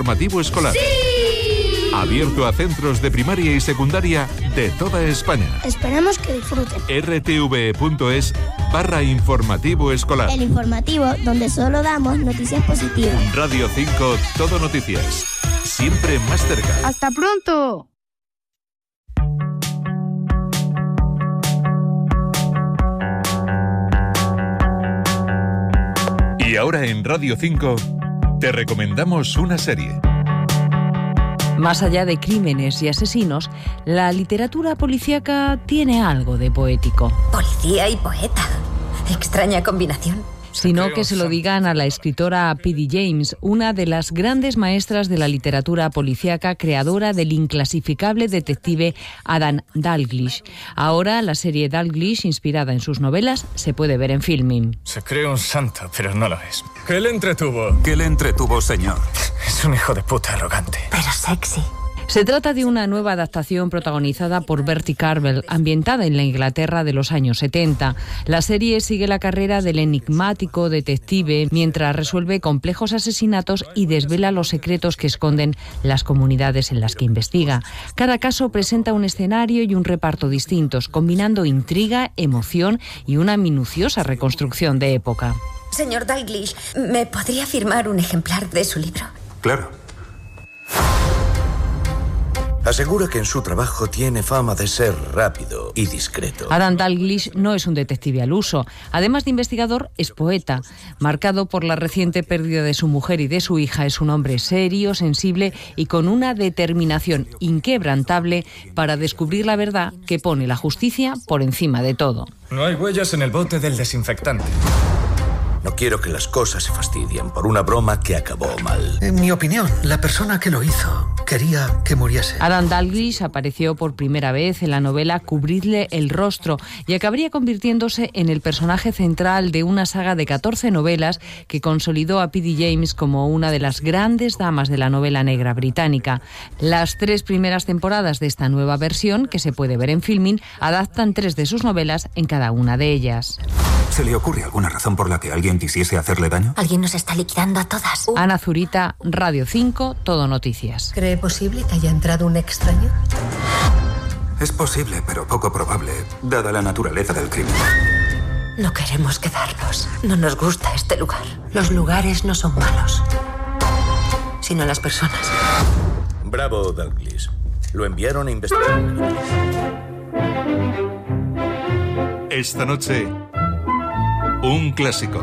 informativo escolar. ¡Sí! Abierto a centros de primaria y secundaria de toda España. Esperamos que disfruten. rtve.es/informativo escolar. El informativo donde solo damos noticias positivas. Radio 5, Todo Noticias. Siempre más cerca. ¡Hasta pronto! Y ahora en Radio 5 te recomendamos una serie. Más allá de crímenes y asesinos, la literatura policíaca tiene algo de poético. Policía y poeta. Extraña combinación. Sino que se lo digan a la escritora P.D. James, una de las grandes maestras de la literatura policíaca, creadora del inclasificable detective Adam Dalglish. Ahora la serie Dalglish, inspirada en sus novelas, se puede ver en Filmin. Se cree un santo, pero no lo es. ¿Qué le entretuvo? ¿Qué le entretuvo, señor? Es un hijo de puta arrogante. Pero sexy. Se trata de una nueva adaptación protagonizada por Bertie Carvel, ambientada en la Inglaterra de los años 70. La serie sigue la carrera del enigmático detective mientras resuelve complejos asesinatos y desvela los secretos que esconden las comunidades en las que investiga. Cada caso presenta un escenario y un reparto distintos, combinando intriga, emoción y una minuciosa reconstrucción de época. Señor Dalglish, ¿me podría firmar un ejemplar de su libro? Claro. Asegura que en su trabajo tiene fama de ser rápido y discreto. Adam Dalglish no es un detective al uso. Además de investigador, es poeta. Marcado por la reciente pérdida de su mujer y de su hija, es un hombre serio, sensible y con una determinación inquebrantable para descubrir la verdad que pone la justicia por encima de todo. No hay huellas en el bote del desinfectante. No quiero que las cosas se fastidien por una broma que acabó mal. En mi opinión, la persona que lo hizo quería que muriese. Adam Dalglish apareció por primera vez en la novela Cubridle el rostro y acabaría convirtiéndose en el personaje central de una saga de 14 novelas que consolidó a P.D. James como una de las grandes damas de la novela negra británica. Las 3 primeras temporadas de esta nueva versión, que se puede ver en Filmin, adaptan 3 de sus novelas en cada una de ellas. ¿Se le ocurre alguna razón por la que alguien quisiese hacerle daño? Alguien nos está liquidando a todas. Ana Zurita, Radio 5, Todo Noticias. ¿Cree posible que haya entrado un extraño? Es posible, pero poco probable, dada la naturaleza del crimen. No queremos quedarnos. No nos gusta este lugar. Los lugares no son malos, sino las personas. Bravo, Dalglish. Lo enviaron a investigar. Esta noche, un clásico.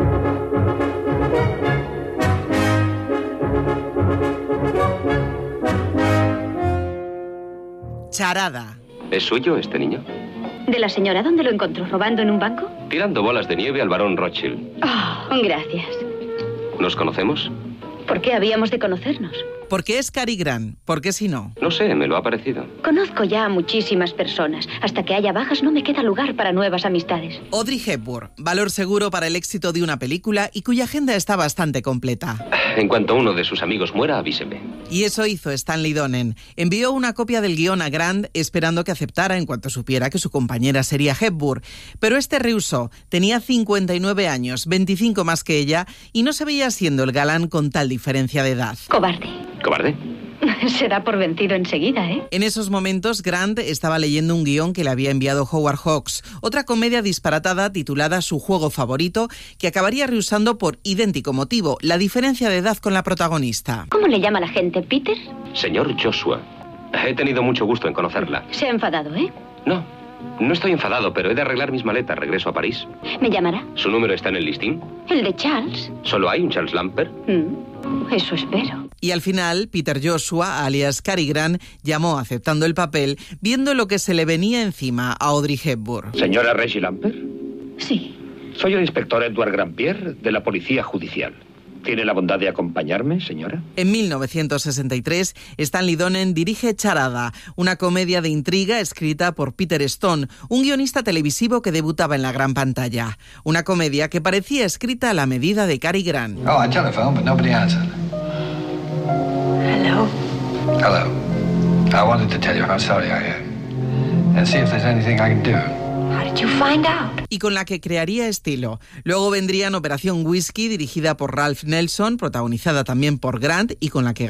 Charada. ¿Es suyo este niño? ¿De la señora dónde lo encontró? ¿Robando en un banco? Tirando bolas de nieve al barón Rothschild. Gracias. ¿Nos conocemos? ¿Por qué habíamos de conocernos? ¿Por qué es Cary Grant? ¿Por qué si no? No sé, me lo ha parecido. Conozco ya a muchísimas personas. Hasta que haya bajas no me queda lugar para nuevas amistades. Audrey Hepburn, valor seguro para el éxito de una película y cuya agenda está bastante completa. En cuanto uno de sus amigos muera, avíseme. Y eso hizo Stanley Donen. Envió una copia del guión a Grant esperando que aceptara en cuanto supiera que su compañera sería Hepburn. Pero este rehusó. Tenía 59 años, 25 más que ella, y no se veía siendo el galán con tal diferencia de edad. Cobarde. ¿Cobarde? Se da por vencido enseguida, ¿eh? En esos momentos, Grant estaba leyendo un guión que le había enviado Howard Hawks, otra comedia disparatada titulada Su juego favorito, que acabaría rehusando por idéntico motivo, la diferencia de edad con la protagonista. ¿Cómo le llama la gente, Peter? Señor Joshua. He tenido mucho gusto en conocerla. Se ha enfadado, ¿eh? No estoy enfadado, pero he de arreglar mis maletas. Regreso a París. ¿Me llamará? ¿Su número está en el listín? ¿El de Charles? ¿Solo hay un Charles Lampert? Eso espero. Y al final, Peter Joshua, alias Cary Grant, llamó aceptando el papel, viendo lo que se le venía encima a Audrey Hepburn. ¿Señora Reggie Lampert? Sí. Soy el inspector Edward Grandpierre, de la Policía Judicial. ¿Tiene la bondad de acompañarme, señora? En 1963, Stanley Donen dirige Charada, una comedia de intriga escrita por Peter Stone, un guionista televisivo que debutaba en la gran pantalla. Una comedia que parecía escrita a la medida de Cary Grant. I telephoned, but nobody answered. Hello. Hello. I wanted to tell you how sorry I am. And see if there's anything I can do. How did you find out? Y con la que crearía estilo. Luego vendrían Operación Whisky, dirigida por Ralph Nelson, protagonizada también por Grant y con la que